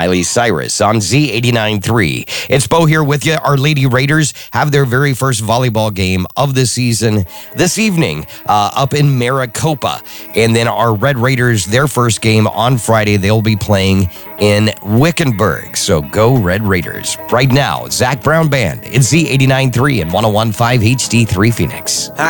Miley Cyrus on Z89.3. It's Bo here with you. Our Lady Raiders have their very first volleyball game of the season this evening up in Maricopa. And then our Red Raiders, their first game on Friday, they'll be playing in Wickenburg. So go Red Raiders. Right now, Zach Brown Band. It's Z89.3 and 101.5 HD3 Phoenix.